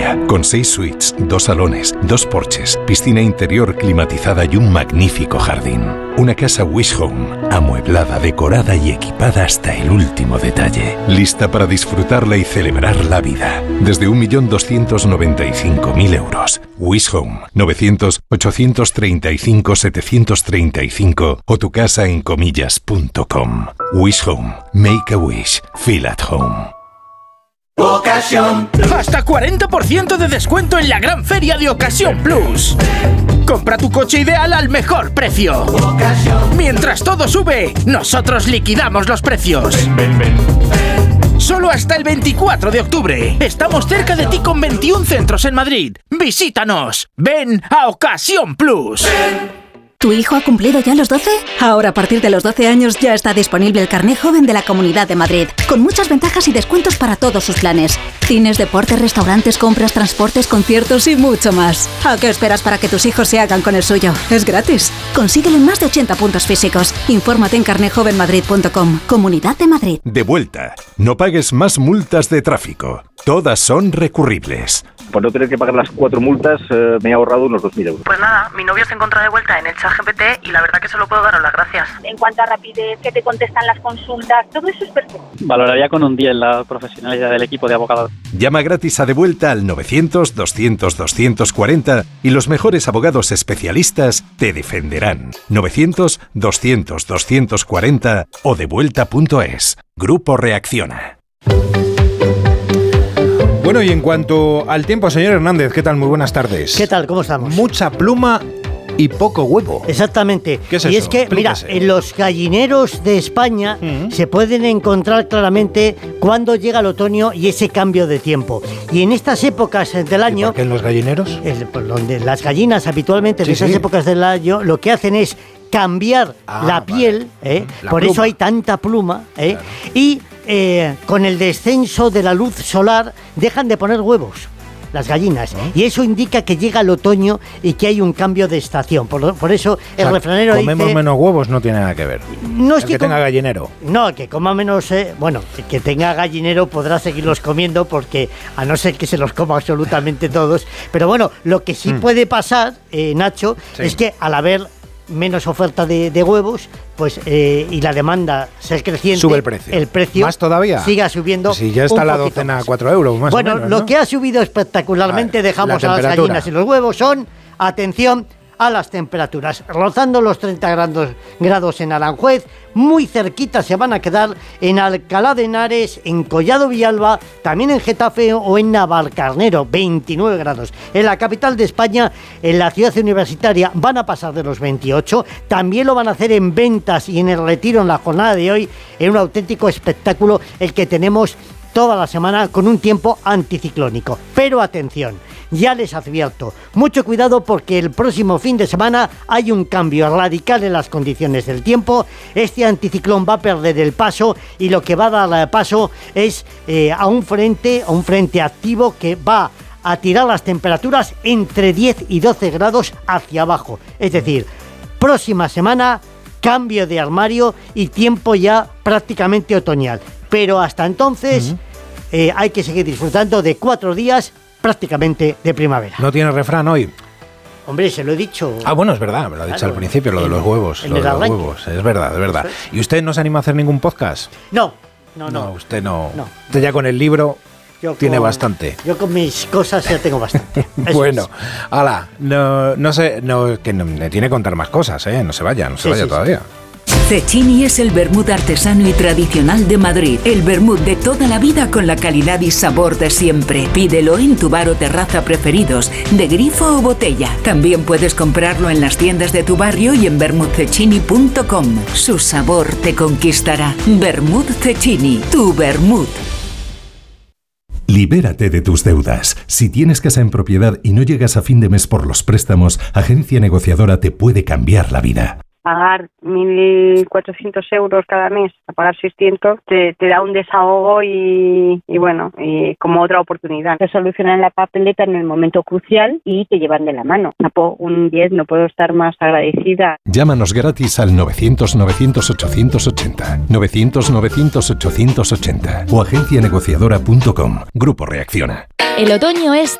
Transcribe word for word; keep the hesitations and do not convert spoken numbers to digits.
familia, con seis suites, dos salones, dos porches, piscina interior climatizada y un magnífico jardín. Una casa Wish Home, amueblada, decorada y equipada hasta el último detalle. Lista para disfrutarla y celebrar la vida. Desde un millón doscientos noventa y cinco mil euros. Wish Home, novecientos, ochocientos treinta y cinco, setecientos treinta y cinco o tu casa en comillas punto com. Wish Home. Make a wish. Feel at home. Ocasión. Hasta cuarenta por ciento de descuento en la gran feria de Ocasión Plus. Compra tu coche ideal al mejor precio. Ocasión. Mientras todo sube, nosotros liquidamos los precios. Ven, ven, ven. Solo hasta el veinticuatro de octubre. Estamos cerca de ti con veintiún centros en Madrid. Visítanos. Ven a Ocasión Plus. Ven. ¿Tu hijo ha cumplido ya los doce? Ahora, a partir de los doce años, ya está disponible el carné joven de la Comunidad de Madrid, con muchas ventajas y descuentos para todos sus planes. Cines, deportes, restaurantes, compras, transportes, conciertos y mucho más. ¿A qué esperas para que tus hijos se hagan con el suyo? Es gratis. Consíguelo en más de ochenta puntos físicos. Infórmate en carné joven madrid punto com. Comunidad de Madrid. De vuelta. No pagues más multas de tráfico. Todas son recurribles. Por no tener que pagar las cuatro multas, eh, me he ahorrado unos dos mil euros. Pues nada, mi novio se encuentra de vuelta en el chat G P T y la verdad que solo puedo daros las gracias. En cuanto a rapidez, que te contestan las consultas, todo eso es perfecto. Valoraría con un diez la profesionalidad del equipo de abogados. Llama gratis a De Vuelta al novecientos, doscientos, doscientos cuarenta y los mejores abogados especialistas te defenderán. novecientos, doscientos, doscientos cuarenta o devuelta punto es. Grupo Reacciona. Bueno, y en cuanto al tiempo, señor Hernández, ¿qué tal? Muy buenas tardes. ¿Qué tal? ¿Cómo estamos? Mucha pluma y poco huevo. Exactamente. ¿Qué es y eso? es que, Explíquese. mira, en los gallineros de España uh-huh. se pueden encontrar claramente cuando llega el otoño y ese cambio de tiempo. Y en estas épocas del año... ¿Y por qué en los gallineros? Es, pues, donde las gallinas habitualmente sí, en esas sí. épocas del año lo que hacen es cambiar ah, la vale. piel, ¿eh? la por pluma. eso hay tanta pluma, ¿eh? Claro. y eh, con el descenso de la luz solar dejan de poner huevos las gallinas, ¿no? Y eso indica que llega el otoño y que hay un cambio de estación. Por, lo, por eso el o sea, refranero comemos dice... menos huevos no tiene nada que ver. No es el que, que tenga gallinero. No, que coma menos... Eh, bueno, que tenga gallinero podrá seguirlos comiendo porque a no ser que se los coma absolutamente todos. Pero bueno, lo que sí mm. puede pasar, eh, Nacho, sí. es que al haber menos oferta de, de huevos, pues eh, y la demanda ser creciente, sube el precio. El precio más todavía siga subiendo. Si ya está la docena a cuatro euros, más bueno, o menos. Lo ¿no? que ha subido espectacularmente, ver, dejamos a las gallinas y los huevos, son, atención, a las temperaturas, rozando los treinta grados, grados en Aranjuez, muy cerquita se van a quedar en Alcalá de Henares, en Collado Villalba, también en Getafe o en Navalcarnero, veintinueve grados. En la capital de España, en la ciudad universitaria, van a pasar de los veintiocho, también lo van a hacer en Ventas y en el Retiro en la jornada de hoy, en un auténtico espectáculo el que tenemos toda la semana con un tiempo anticiclónico. Pero atención, ya les advierto, mucho cuidado porque el próximo fin de semana hay un cambio radical en las condiciones del tiempo. Este anticiclón va a perder el paso y lo que va a dar paso es eh, a un frente, a un frente activo que va a tirar las temperaturas entre diez y doce grados hacia abajo. Es decir, próxima semana, cambio de armario y tiempo ya prácticamente otoñal. Pero hasta entonces uh-huh. eh, hay que seguir disfrutando de cuatro días prácticamente de primavera. ¿No tiene refrán hoy? Hombre, se lo he dicho. Ah, bueno, es verdad, me lo ha dicho claro, al principio, lo de los huevos. Lo de los huevos, es verdad, es verdad. ¿Y usted no se anima a hacer ningún podcast? No, no, no. No, usted no. no. Usted ya con el libro yo tiene con, bastante. Yo con mis cosas ya tengo bastante. Bueno, ala, no, no sé, no, que no, me tiene que contar más cosas, ¿eh? No se vaya, no se sí, vaya sí, todavía. Sí. Cecchini es el vermut artesano y tradicional de Madrid. El vermut de toda la vida con la calidad y sabor de siempre. Pídelo en tu bar o terraza preferidos, de grifo o botella. También puedes comprarlo en las tiendas de tu barrio y en vermut cecchini punto com. Su sabor te conquistará. Vermut Cecchini, tu vermut. Libérate de tus deudas. Si tienes casa en propiedad y no llegas a fin de mes por los préstamos, Agencia Negociadora te puede cambiar la vida. Pagar mil cuatrocientos euros cada mes a pagar seiscientos te, te da un desahogo y, y bueno, y como otra oportunidad. Te solucionan la papeleta en el momento crucial y te llevan de la mano. Un diez, no puedo estar más agradecida. Llámanos gratis al novecientos, novecientos, ochocientos ochenta, novecientos, novecientos, ochocientos ochenta o agencia negociadora punto com. Grupo Reacciona. El otoño es